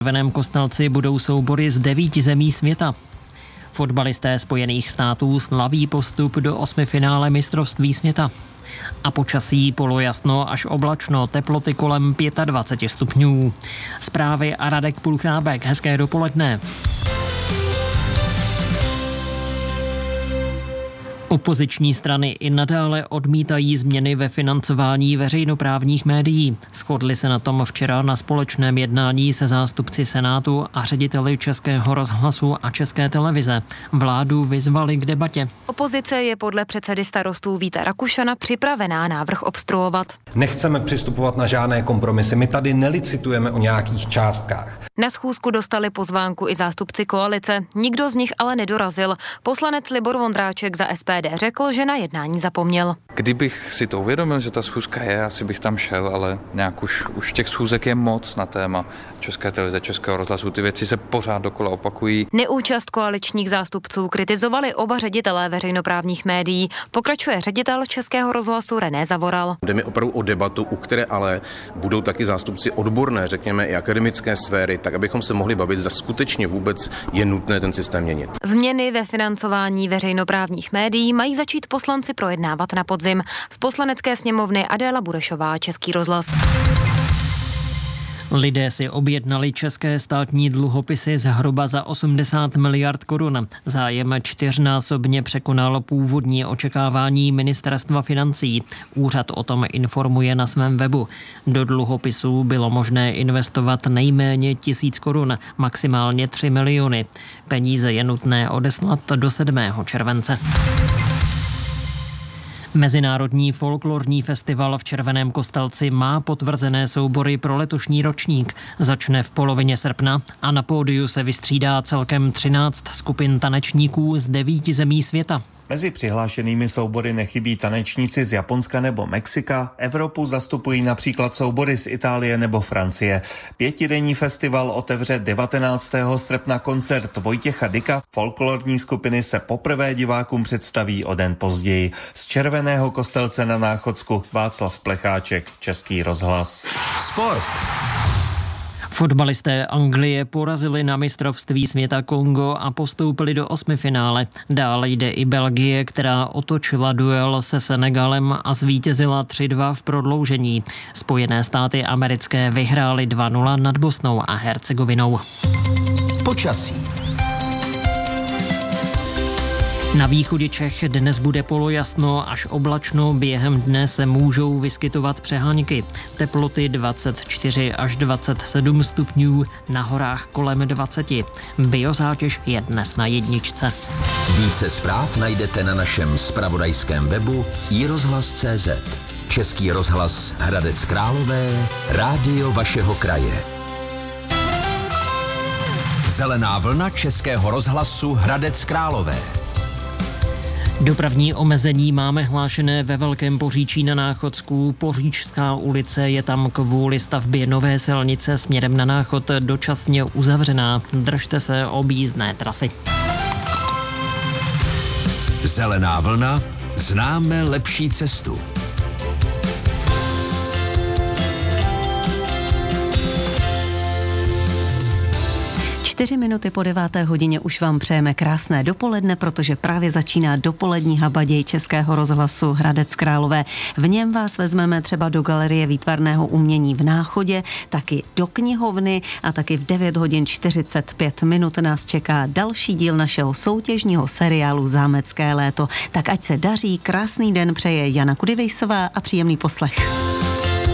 V Červeném Kostelci budou soubory z 9 zemí světa. Fotbalisté Spojených států slaví postup do 8finále mistrovství světa. A počasí polojasno až oblačno, teploty kolem 25 stupňů. Zprávy a Radek Pulchrábek. Hezké dopoledne. Opoziční strany i nadále odmítají změny ve financování veřejnoprávních médií. Shodli se na tom včera na společném jednání se zástupci Senátu a řediteli Českého rozhlasu a České televize. Vládu vyzvali k debatě. Opozice je podle předsedy Starostů Víta Rakušana připravená návrh obstruovat. Nechceme přistupovat na žádné kompromisy. My tady nelicitujeme o nějakých částkách. Na schůzku dostali pozvánku i zástupci koalice. Nikdo z nich ale nedorazil. Poslanec Libor Vondráček za SPD řekl, že na jednání zapomněl. Kdybych si to uvědomil, že ta schůzka je, asi bych tam šel, ale nějak už těch schůzek je moc na téma České televize, Českého rozhlasu. Ty věci se pořád dokola opakují. Neúčast koaličních zástupců kritizovali oba ředitelé veřejnoprávních médií. Pokračuje ředitel Českého rozhlasu René Zavoral. Jde mi opravdu o debatu, u které ale budou taky zástupci odborné, řekněme i akademické sféry, tak abychom se mohli bavit, zda skutečně vůbec je nutné ten systém měnit. Změny ve financování veřejnoprávních médií mají začít poslanci projednávat na podzim. Z Poslanecké sněmovny Adéla Burešová, Český rozhlas. Lidé si objednali české státní dluhopisy zhruba za 80 miliard korun. Zájem 4násobně překonal původní očekávání Ministerstva financí. Úřad o tom informuje na svém webu. Do dluhopisů bylo možné investovat nejméně 1000 korun, maximálně 3 miliony. Peníze je nutné odeslat do 7. července. Mezinárodní folklorní festival v Červeném Kostelci má potvrzené soubory pro letošní ročník. Začne v polovině srpna a na pódiu se vystřídá celkem 13 skupin tanečníků z 9 zemí světa. Mezi přihlášenými soubory nechybí tanečníci z Japonska nebo Mexika, Evropu zastupují například soubory z Itálie nebo Francie. 5denní festival otevře 19. srpna koncert Vojtěcha Dyka. Folklorní skupiny se poprvé divákům představí o den později. Z Červeného Kostelce na Náchodsku Václav Plecháček, Český rozhlas. Sport. Fotbalisté Anglie porazili na mistrovství světa Kongo a postoupili do 8finále. Dále jde i Belgie, která otočila duel se Senegalem a zvítězila 3-2 v prodloužení. Spojené státy americké vyhrály 2-0 nad Bosnou a Hercegovinou. Počasí. Na východě Čech dnes bude polojasno až oblačno, během dne se můžou vyskytovat přehánky. Teploty 24 až 27 stupňů, na horách kolem 20. Biozátěž je dnes na 1. Více zpráv najdete na našem zpravodajském webu iRozhlas.cz. Český rozhlas Hradec Králové, rádio vašeho kraje. Zelená vlna Českého rozhlasu Hradec Králové. Dopravní omezení máme hlášené ve Velkém Poříčí na Náchodsku. Poříčská ulice je tam kvůli stavbě nové silnice směrem na Náchod dočasně uzavřená. Držte se objízdné trasy. Zelená vlna, známe lepší cestu. 4 minuty po 9. hodině už vám přejeme krásné dopoledne, protože právě začíná dopolední habaděj Českého rozhlasu Hradec Králové. V něm vás vezmeme třeba do Galerie výtvarného umění v Náchodě, taky do knihovny a taky v 9 hodin 45 minut nás čeká další díl našeho soutěžního seriálu Zámecké léto. Tak ať se daří, krásný den přeje Jana Kudivejsová a příjemný poslech.